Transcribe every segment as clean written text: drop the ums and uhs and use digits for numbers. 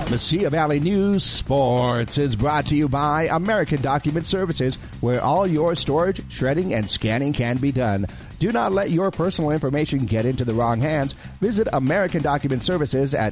Mesilla Valley News Sports is brought to you by American Document Services, where all your storage, shredding, and scanning can be done. Do not let your personal information get into the wrong hands. Visit American Document Services at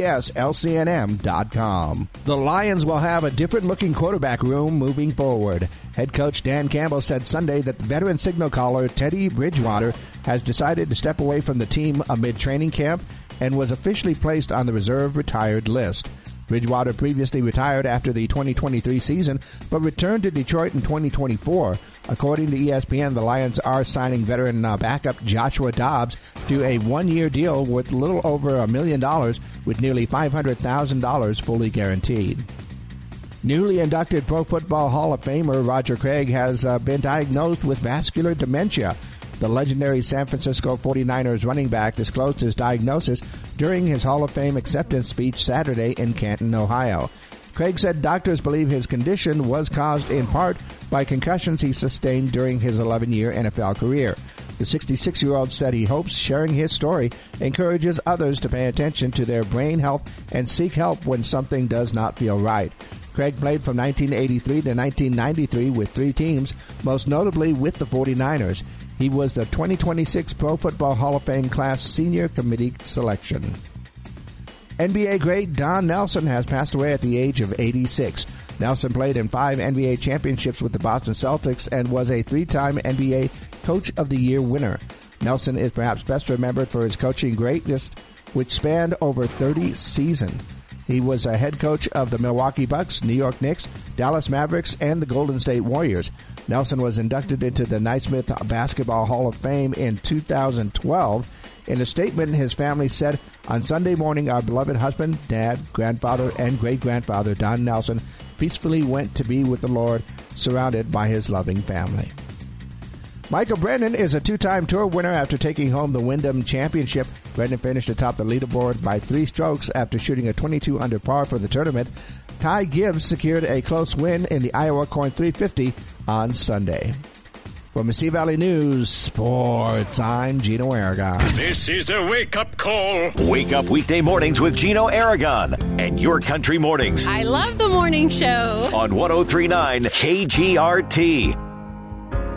adslcnm.com. The Lions will have a different-looking quarterback room moving forward. Head coach Dan Campbell said Sunday that the veteran signal caller Teddy Bridgewater has decided to step away from the team amid training camp and was officially placed on the reserve retired list. Bridgewater previously retired after the 2023 season, but returned to Detroit in 2024. According to ESPN, the Lions are signing veteran backup Joshua Dobbs to a one-year deal worth a little over $1 million, with nearly $500,000 fully guaranteed. Newly inducted Pro Football Hall of Famer Roger Craig has been diagnosed with vascular dementia. The legendary San Francisco 49ers running back disclosed his diagnosis during his Hall of Fame acceptance speech Saturday in Canton, Ohio. Craig said doctors believe his condition was caused in part by concussions he sustained during his 11-year NFL career. The 66-year-old said he hopes sharing his story encourages others to pay attention to their brain health and seek help when something does not feel right. Craig played from 1983 to 1993 with 3 teams, most notably with the 49ers. He was the 2026 Pro Football Hall of Fame class senior committee selection. NBA great Don Nelson has passed away at the age of 86. Nelson played in 5 NBA championships with the Boston Celtics and was a 3-time NBA Coach of the Year winner. Nelson is perhaps best remembered for his coaching greatness, which spanned over 30 seasons. He was a head coach of the Milwaukee Bucks, New York Knicks, Dallas Mavericks, and the Golden State Warriors. Nelson was inducted into the Naismith Basketball Hall of Fame in 2012. In a statement, his family said, "On Sunday morning, our beloved husband, dad, grandfather, and great-grandfather, Don Nelson, peacefully went to be with the Lord, surrounded by his loving family." Michael Brennan is a 2-time tour winner after taking home the Wyndham Championship. Brennan finished atop the leaderboard by 3 strokes after shooting a 22 under par for the tournament. Ty Gibbs secured a close win in the Iowa Coin 350 on Sunday. For Mesilla Valley News Sports, I'm Gino Aragon. This is a wake-up call. Wake up weekday mornings with Gino Aragon and Your Country Mornings. I love the morning show. On 103.9 KGRT.